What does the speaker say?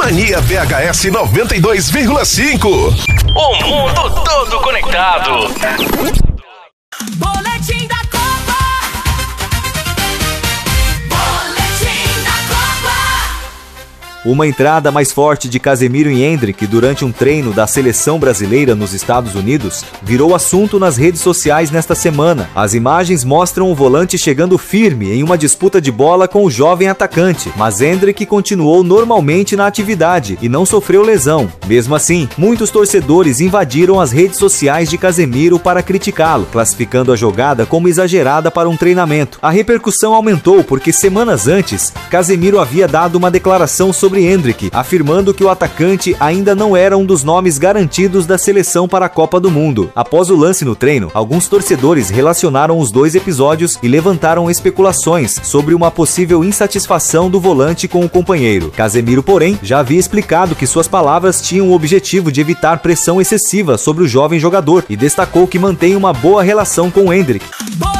Mania VHS 92,5. O mundo todo conectado. Boletim da Copa. Boletim da Copa. Uma entrada mais forte de Casemiro e Endrick durante um treino da seleção brasileira nos Estados Unidos virou assunto nas redes sociais nesta semana. As imagens mostram o volante chegando firme em uma disputa de bola com o jovem atacante, mas Endrick continuou normalmente na atividade e não sofreu lesão. Mesmo assim, muitos torcedores invadiram as redes sociais de Casemiro para criticá-lo, classificando a jogada como exagerada para um treinamento. A repercussão aumentou porque semanas antes, Casemiro havia dado uma declaração sobre Endrick, afirmando que o atacante ainda não era um dos nomes garantidos da seleção para a Copa do Mundo. Após o lance no treino, alguns torcedores relacionaram os dois episódios e levantaram especulações sobre uma possível insatisfação do volante com o companheiro. Casemiro, porém, já havia explicado que suas palavras tinham o objetivo de evitar pressão excessiva sobre o jovem jogador e destacou que mantém uma boa relação com Endrick.